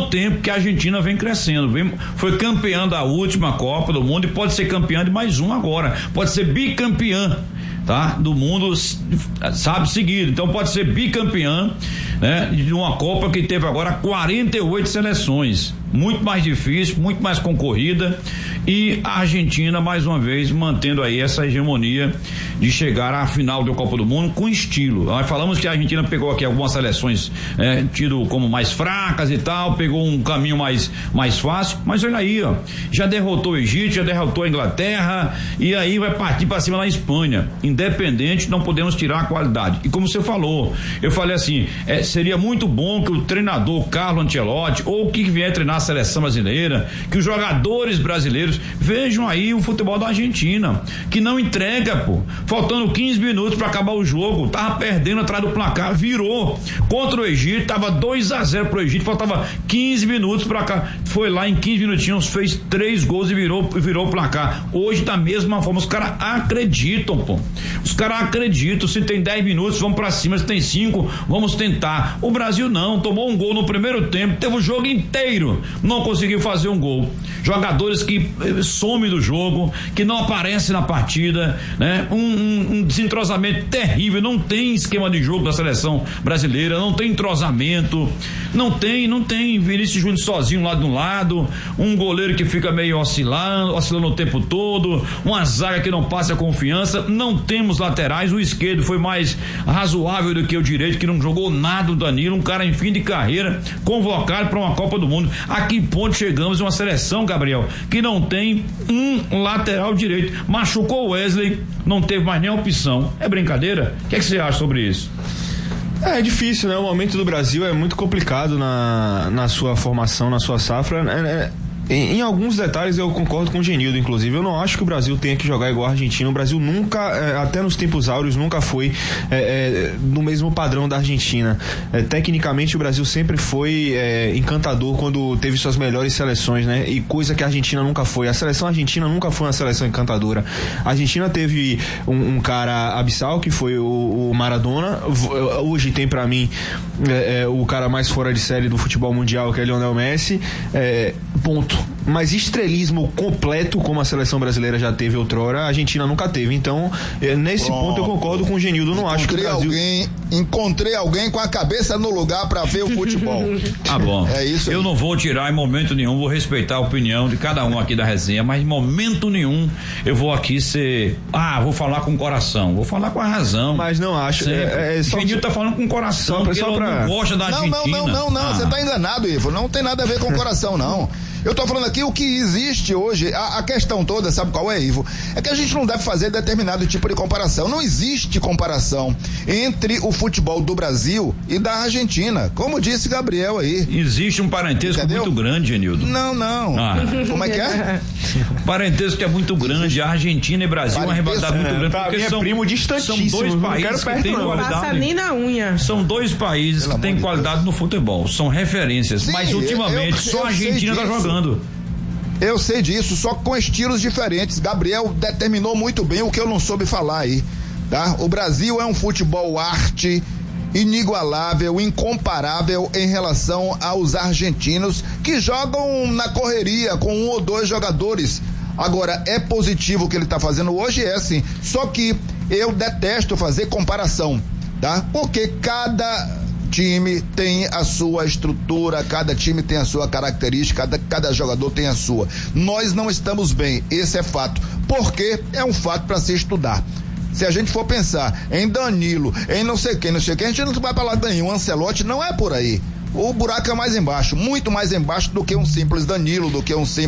tempo que a Argentina vem crescendo, foi campeã da última Copa do Mundo e pode ser campeã de mais uma agora, pode ser bicampeã, tá? Do mundo, sabe, seguido. Então pode ser bicampeã, né? De uma Copa que teve agora 48 seleções. Muito mais difícil, muito mais concorrida, e a Argentina mais uma vez mantendo aí essa hegemonia de chegar à final da Copa do Mundo com estilo. Nós falamos que a Argentina pegou aqui algumas seleções tido como mais fracas e tal, pegou um caminho mais fácil, mas olha aí, ó, já derrotou o Egito, já derrotou a Inglaterra, e aí vai partir para cima na Espanha. Independente, não podemos tirar a qualidade. E como você falou, eu falei assim, seria muito bom que o treinador Carlo Ancelotti, ou que vier treinar a seleção brasileira, que os jogadores brasileiros vejam aí o futebol da Argentina, que não entrega, pô, faltando 15 minutos para acabar o jogo, tava perdendo atrás do placar, virou contra o Egito, tava 2-0 pro Egito, faltava 15 minutos para cá, foi lá em 15 minutinhos, fez 3 gols e virou o placar. Hoje da mesma forma, os caras acreditam, pô, os caras acreditam, se tem 10 minutos vamos para cima, se tem 5 vamos tentar. O Brasil não, tomou um gol no primeiro tempo, teve o jogo inteiro, não conseguiu fazer um gol. Jogadores que somem do jogo, que não aparecem na partida, né? Um desentrosamento terrível, não tem esquema de jogo da seleção brasileira, não tem entrosamento, não tem Vinícius Júnior sozinho lá de um lado, um goleiro que fica meio oscilando o tempo todo, uma zaga que não passa confiança, não temos laterais, o esquerdo foi mais razoável do que o direito, que não jogou nada, o Danilo, um cara em fim de carreira, convocado para uma Copa do Mundo. A que ponto chegamos em uma seleção, Gabriel, que não tem um lateral direito? Machucou o Wesley, não teve mais nenhuma opção. É brincadeira? O que é que você acha sobre isso? É difícil, né? O momento do Brasil é muito complicado na sua formação, na sua safra. Em alguns detalhes eu concordo com o Genildo, inclusive. Eu não acho que o Brasil tenha que jogar igual a Argentina. O Brasil nunca, até nos tempos áureos, nunca foi no mesmo padrão da Argentina. Tecnicamente o Brasil sempre foi encantador quando teve suas melhores seleções, né? E coisa que a Argentina nunca foi. A seleção argentina nunca foi uma seleção encantadora. A Argentina teve um cara abissal, que foi o Maradona. Hoje tem pra mim o cara mais fora de série do futebol mundial, que é Lionel Messi. Ponto. Mas estrelismo completo, como a seleção brasileira já teve outrora, a Argentina nunca teve. Então, nesse ponto eu concordo com o Genildo. Não acho que o Brasil... Encontrei alguém com a cabeça no lugar pra ver o futebol. Ah, bom. É isso aí. Eu não vou tirar em momento nenhum, vou respeitar a opinião de cada um aqui da resenha, mas em momento nenhum eu vou aqui vou falar com o coração, vou falar com a razão. Mas não acho. O Genildo tá falando com o coração, porque ele não gosta da Argentina. Não, você tá enganado, Ivo. Não tem nada a ver com o coração, não. Eu tô falando aqui o que existe hoje, a questão toda, sabe qual é, Ivo? É que a gente não deve fazer determinado tipo de comparação. Não existe comparação entre o futebol do Brasil e da Argentina, como disse Gabriel aí. Existe um parentesco muito grande, Genildo. Não. Como é que é? Parentesco que é muito grande. A Argentina e o Brasil é uma rivalidade muito grande. Porque são primo distantíssimo. São dois países que têm qualidade. Passa nem na unha. São dois países que têm qualidade no futebol. São referências. Sim, mas ultimamente só a Argentina está jogando. Eu sei disso, só com estilos diferentes. Gabriel determinou muito bem o que eu não soube falar aí, tá? O Brasil é um futebol arte inigualável, incomparável em relação aos argentinos, que jogam na correria com 1 ou 2 jogadores. Agora, é positivo o que ele está fazendo hoje, sim. Só que eu detesto fazer comparação, tá? Porque cada time tem a sua estrutura, cada time tem a sua característica, cada jogador tem a sua. Nós não estamos bem, esse é fato, porque é um fato para se estudar. Se a gente for pensar em Danilo, em não sei quem, a gente não vai falar de nenhum. Ancelotti não é por aí. O buraco é mais embaixo, muito mais embaixo do que um simples Danilo, do que um simples